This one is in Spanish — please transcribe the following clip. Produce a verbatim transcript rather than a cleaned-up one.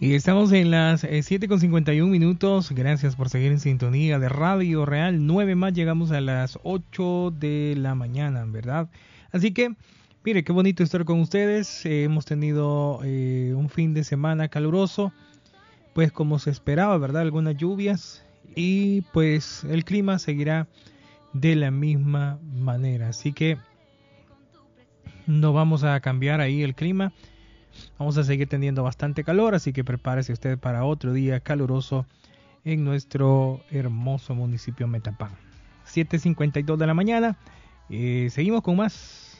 Y estamos en las eh, siete con cincuenta y un minutos. Gracias por seguir en sintonía de Radio Real. nueve más, llegamos a las ocho de la mañana, ¿verdad? Así que, mire, qué bonito estar con ustedes. Eh, hemos tenido eh, un fin de semana caluroso, pues como se esperaba, ¿verdad? Algunas lluvias y pues el clima seguirá de la misma manera. Así que no vamos a cambiar ahí el clima. Vamos a seguir teniendo bastante calor, así que prepárese usted para otro día caluroso en nuestro hermoso municipio Metapán. siete cincuenta y dos de la mañana. Eh, seguimos con más.